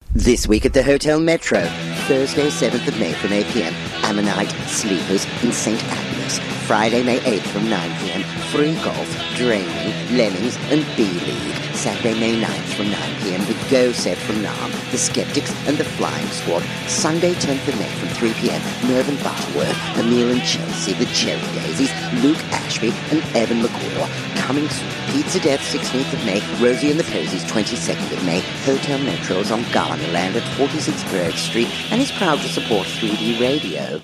This week at the Hotel Metro, Thursday 7th of May from 8 p.m, Ammonite Sleepers in St. Agnes. Friday, May 8th from 9 p.m, Free Golf, Draining, Lemmings and B-League. Saturday, May 9th from 9 p.m, The Go Set from Nam, The Skeptics and The Flying Squad. Sunday 10th of May from 3 p.m, Mervyn Butterworth, Emile and Chelsea, The Cherry Daisies, Luke Ashby and Evan McCaw. Coming soon, Pizza Death 16th of May, Rosie and the Posies 22nd of May. Hotel Metro is on Garnerland at 46 Bird Street and is proud to support 3D Radio.